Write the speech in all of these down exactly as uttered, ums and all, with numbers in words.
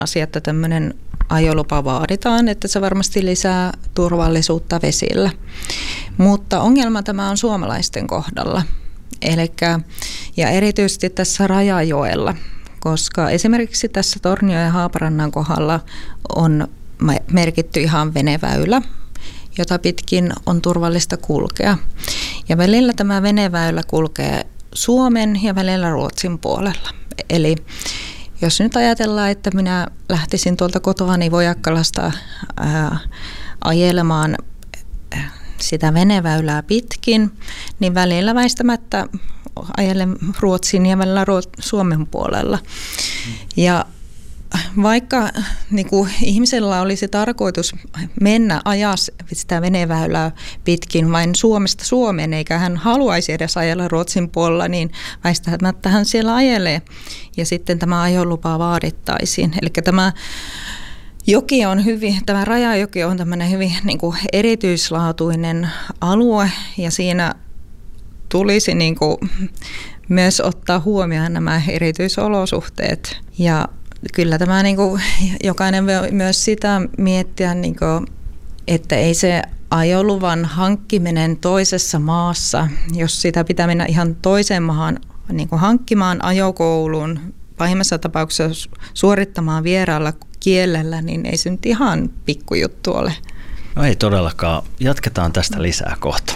asia, että tämmöinen ajolupa vaaditaan, että se varmasti lisää turvallisuutta vesillä. Mutta ongelma tämä on suomalaisten kohdalla, elikkä, ja erityisesti tässä Rajajoella, koska esimerkiksi tässä Tornio- ja Haaparannan kohdalla on merkitty ihan veneväylä, jota pitkin on turvallista kulkea. Ja välillä tämä veneväylä kulkee Suomen ja välillä Ruotsin puolella. Eli jos nyt ajatellaan, että minä lähtisin tuolta kotoani Vojakkalasta ää, ajelemaan sitä veneväylää pitkin, niin välillä väistämättä ajelen Ruotsin ja välillä Suomen puolella. Ja vaikka niin kuin ihmisellä olisi tarkoitus mennä ajaa sitä veneväylää pitkin vain Suomesta Suomeen, eikä hän haluaisi edes ajella Ruotsin puolella, niin väistämättä hän siellä ajelee ja sitten tämä ajolupa vaadittaisiin. Eli tämä joki on hyvin, tämä Rajajoki on tämmöinen hyvin niin kuin erityislaatuinen alue ja siinä tulisi niin kuin myös ottaa huomioon nämä erityisolosuhteet ja kyllä tämä niin kuin, jokainen voi myös sitä miettiä, niin kuin, että ei se ajoluvan hankkiminen toisessa maassa, jos sitä pitää mennä ihan toiseen maahan niin kuin hankkimaan ajokouluun, pahimmassa tapauksessa suorittamaan vieraalla kielellä, niin ei se nyt ihan pikkujuttu ole. No ei todellakaan. Jatketaan tästä lisää kohta.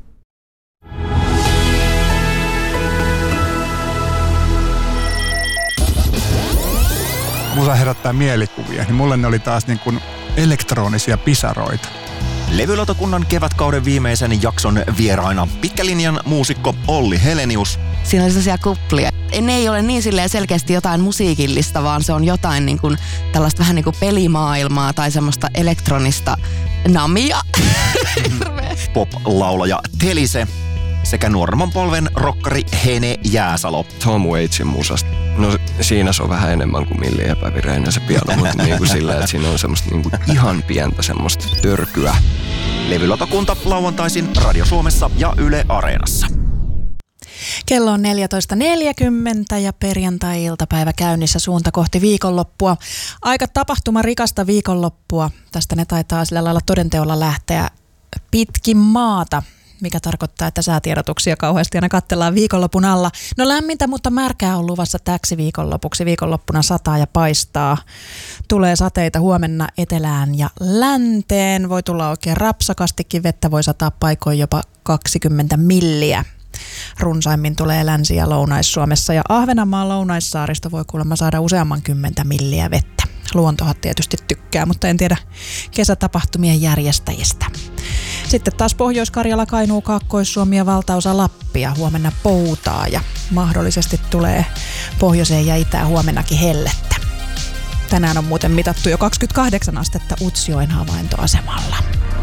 Musa herättää mielikuvia, niin mulle ne oli taas niin kuin elektronisia pisaroita. Levylautakunnan kevätkauden viimeisen jakson vieraina pitkälinjan muusikko Olli Helenius. Siinä oli sellaisia kuplia. Ne ei ole niin silleen selkeästi jotain musiikillista, vaan se on jotain niin kuin tällaista vähän niin kuin pelimaailmaa tai semmoista elektronista namia. Pop-laulaja Telise sekä nuoremman polven rokkari Hene Jääsalo. Tom Waitsin musasta. No siinä se on vähän enemmän kuin milli epävireinen se piano, mutta niin kuin sillä, että siinä on semmoista niin kuin ihan pientä semmoista törkyä. Levylautakunta lauantaisin Radio Suomessa ja Yle Areenassa. Kello on neljätoista neljäkymmentä ja perjantai-iltapäivä käynnissä suunta kohti viikonloppua. Aika tapahtuma rikasta viikonloppua. Tästä ne taitaa sillä lailla todenteolla lähteä pitkin maata, mikä tarkoittaa, että säätiedotuksia kauheasti aina katsellaan viikonlopun alla. No lämmintä, mutta märkää on luvassa täksi viikonlopuksi. Viikonloppuna sataa ja paistaa. Tulee sateita huomenna etelään ja länteen. Voi tulla oikein rapsakastikin. Vettä voi sataa paikoin jopa kaksikymmentä milliä. Runsaimmin tulee Länsi- ja Lounais-Suomessa ja Ahvenanmaan Lounaissaaristo voi kuulemma saada useamman kymmentä milliä vettä. Luontohan tietysti tykkää, mutta en tiedä kesätapahtumien järjestäjistä. Sitten taas Pohjois-Karjala, Kainuu, Kaakkois-Suomi ja valtaosa Lappia. Huomenna poutaa ja mahdollisesti tulee pohjoiseen ja itään huomennakin hellettä. Tänään on muuten mitattu jo kaksikymmentäkahdeksan astetta Utsjoen havaintoasemalla.